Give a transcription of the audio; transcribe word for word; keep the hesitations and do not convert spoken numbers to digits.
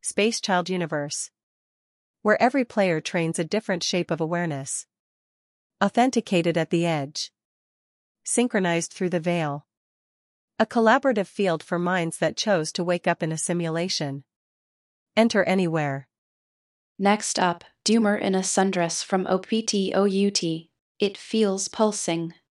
Space Child Universe, where every player trains a different shape of awareness. Authenticated at the edge. Synchronized through the veil. A collaborative field for minds that chose to wake up in a simulation. Enter anywhere. Next up, Doomer in a sundress from O P T O U T. It feels pulsing.